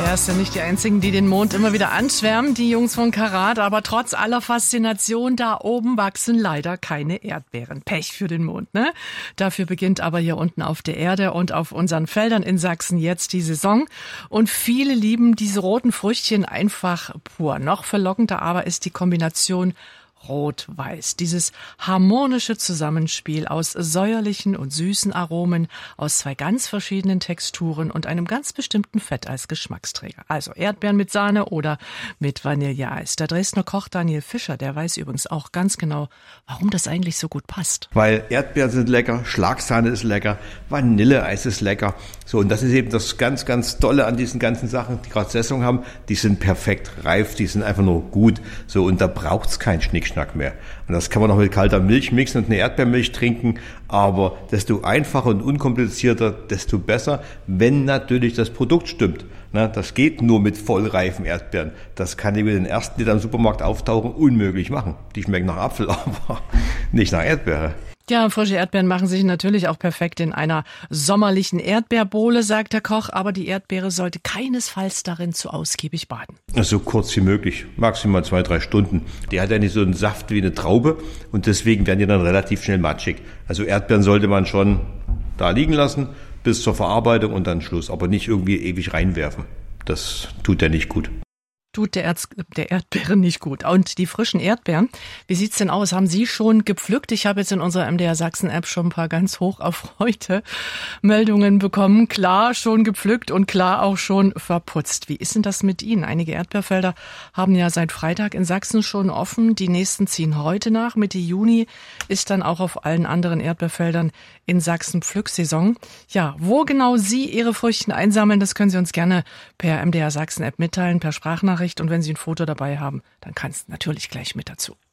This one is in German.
Ja, es sind nicht die einzigen, die den Mond immer wieder anschwärmen, die Jungs von Karat, aber trotz aller Faszination da oben wachsen leider keine Erdbeeren. Pech für den Mond, ne? Dafür beginnt aber hier unten auf der Erde und auf unseren Feldern in Sachsen jetzt die Saison und viele lieben diese roten Früchtchen einfach pur. Noch verlockender aber ist die Kombination Rot-Weiß. Dieses harmonische Zusammenspiel aus säuerlichen und süßen Aromen, aus zwei ganz verschiedenen Texturen und einem ganz bestimmten Fett als Geschmacksträger. Also Erdbeeren mit Sahne oder mit Vanilleeis. Der Dresdner Koch Daniel Fischer, der weiß übrigens auch ganz genau, warum das eigentlich so gut passt. Weil Erdbeeren sind lecker, Schlagsahne ist lecker, Vanilleeis ist lecker. So, und das ist eben das ganz, ganz Tolle an diesen ganzen Sachen, die gerade Saison haben. Die sind perfekt reif, die sind einfach nur gut. So, und da braucht's keinen Schnickschnack mehr. Und das kann man noch mit kalter Milch mixen und eine Erdbeermilch trinken. Aber desto einfacher und unkomplizierter, desto besser, wenn natürlich das Produkt stimmt. Na, das geht nur mit vollreifen Erdbeeren. Das kann ich mit den ersten, die dann im Supermarkt auftauchen, unmöglich machen. Die schmecken nach Apfel, aber nicht nach Erdbeere. Ja, frische Erdbeeren machen sich natürlich auch perfekt in einer sommerlichen Erdbeerbohle, sagt der Koch, aber die Erdbeere sollte keinesfalls darin zu ausgiebig baden. So kurz wie möglich, maximal 2-3 Stunden. Die hat ja nicht so einen Saft wie eine Traube und deswegen werden die dann relativ schnell matschig. Also Erdbeeren sollte man schon da liegen lassen bis zur Verarbeitung und dann Schluss, aber nicht irgendwie ewig reinwerfen. Das tut ja nicht gut. Tut der Erdbeere nicht gut. Und die frischen Erdbeeren, wie sieht's denn aus? Haben Sie schon gepflückt? Ich habe jetzt in unserer MDR Sachsen App schon ein paar ganz hoch erfreute Meldungen bekommen. Klar schon gepflückt und klar auch schon verputzt. Wie ist denn das mit Ihnen? Einige Erdbeerfelder haben ja seit Freitag in Sachsen schon offen. Die nächsten ziehen heute nach. Mitte Juni ist dann auch auf allen anderen Erdbeerfeldern in Sachsen Pflücksaison. Ja, wo genau Sie Ihre Früchten einsammeln, das können Sie uns gerne per MDR Sachsen App mitteilen, per Sprachnachricht. Und wenn Sie ein Foto dabei haben, dann kann es natürlich gleich mit dazu.